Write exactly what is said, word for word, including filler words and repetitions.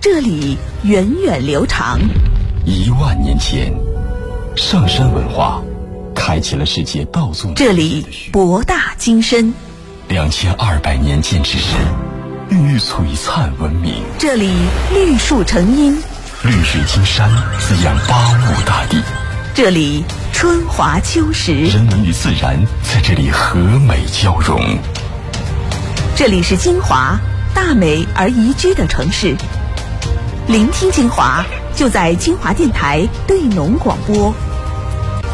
这里源远流长。 一万年前，上山文化开启了世界稻作。 这里博大精深。 两千二百年建制时，孕育璀璨文明。 这里绿树成荫， 绿水青山滋养八亩大地。 这里春华秋实， 人文与自然在这里和美交融。 这里是金华，大美而宜居的城市。聆听金华，就在金华电台对农广播。